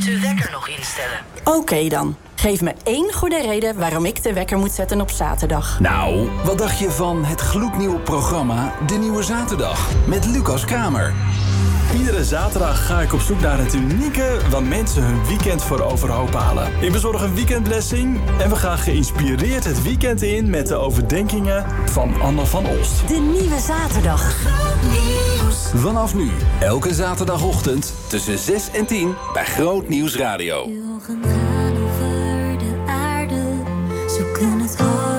uw wekker nog instellen. Oké dan. Geef me 1 goede reden waarom ik de wekker moet zetten op zaterdag. Nou, wat dacht je van het gloednieuwe programma De Nieuwe Zaterdag? Met Lucas Kramer. Iedere zaterdag ga ik op zoek naar het unieke wat mensen hun weekend voor overhoop halen. Ik bezorg een weekendblessing en we gaan geïnspireerd het weekend in met de overdenkingen van Anne van Olst. De Nieuwe Zaterdag. Vanaf nu, elke zaterdagochtend tussen 6 en 10 bij Groot Nieuws Radio. Ogen gaan over de aarde, zoeken het hoofd.